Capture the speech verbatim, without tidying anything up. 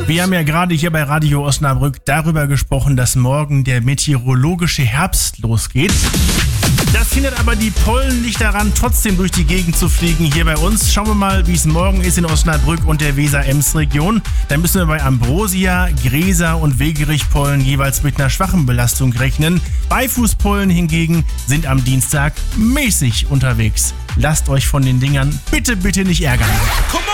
Wir haben ja gerade hier bei Radio Osnabrück darüber gesprochen, dass morgen der meteorologische Herbst losgeht. Das hindert aber die Pollen nicht daran, trotzdem durch die Gegend zu fliegen hier bei uns. Schauen wir mal, wie es morgen ist in Osnabrück und der Weser-Ems-Region. Da müssen wir bei Ambrosia, Gräser und Wegerich-Pollen jeweils mit einer schwachen Belastung rechnen. Beifußpollen hingegen sind am Dienstag mäßig unterwegs. Lasst euch von den Dingern bitte, bitte nicht ärgern.